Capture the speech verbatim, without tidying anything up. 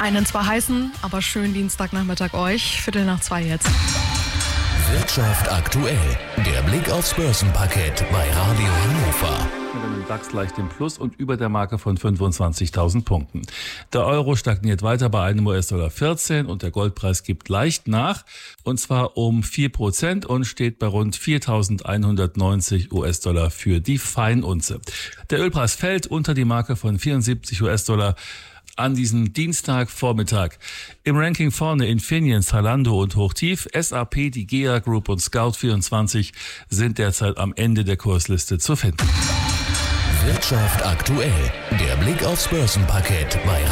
Einen zwar heißen, aber schönen Dienstagnachmittag euch. Viertel nach zwei jetzt. Wirtschaft aktuell. Der Blick aufs Börsenparkett bei Radio Hannover. Mit einem DAX leicht im Plus und über der Marke von fünfundzwanzigtausend Punkten. Der Euro stagniert weiter bei einem U S-Dollar vierzehn und der Goldpreis gibt leicht nach. Und zwar um vier Prozent und steht bei rund viertausendeinhundertneunzig U S-Dollar für die Feinunze. Der Ölpreis fällt unter die Marke von vierundsiebzig U S-Dollar. An diesem Dienstagvormittag. Im Ranking vorne Infineon, Zalando und Hochtief. S A P, die G E A Group und Scout vierundzwanzig sind derzeit am Ende der Kursliste zu finden. Wirtschaft aktuell. Der Blick aufs Börsenparkett bei